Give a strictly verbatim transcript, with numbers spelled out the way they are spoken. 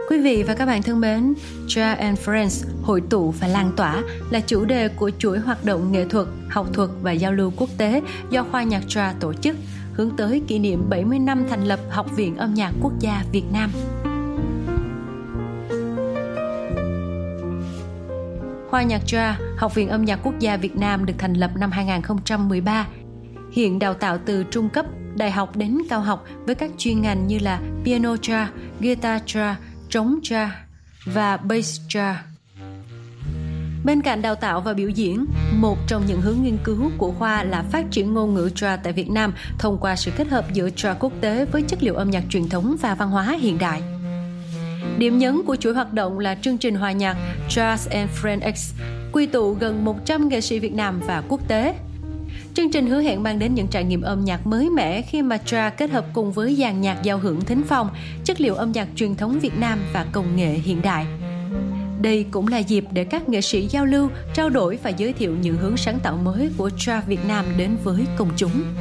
Quý vị và các bạn thân mến, Jazz and Friends, hội tụ và lan tỏa là chủ đề của chuỗi hoạt động nghệ thuật, học thuật và giao lưu quốc tế do Khoa nhạc Jazz tổ chức, hướng tới kỷ niệm bảy mươi năm thành lập Học viện Âm nhạc Quốc gia Việt Nam. Khoa nhạc Jazz, Học viện Âm nhạc Quốc gia Việt Nam được thành lập năm hai không một ba. Hiện đào tạo từ trung cấp, đại học đến cao học với các chuyên ngành như là piano jazz, guitar jazz, trống jazz và bass jazz. Bên cạnh đào tạo và biểu diễn, một trong những hướng nghiên cứu của khoa là phát triển ngôn ngữ jazz tại Việt Nam thông qua sự kết hợp giữa jazz quốc tế với chất liệu âm nhạc truyền thống và văn hóa hiện đại. Điểm nhấn của chuỗi hoạt động là chương trình hòa nhạc Jazz and Friends X, quy tụ gần một trăm nghệ sĩ Việt Nam và quốc tế. Chương trình hứa hẹn mang đến những trải nghiệm âm nhạc mới mẻ khi mà jazz kết hợp cùng với dàn nhạc giao hưởng thính phòng, chất liệu âm nhạc truyền thống Việt Nam và công nghệ hiện đại. Đây cũng là dịp để các nghệ sĩ giao lưu, trao đổi và giới thiệu những hướng sáng tạo mới của jazz Việt Nam đến với công chúng.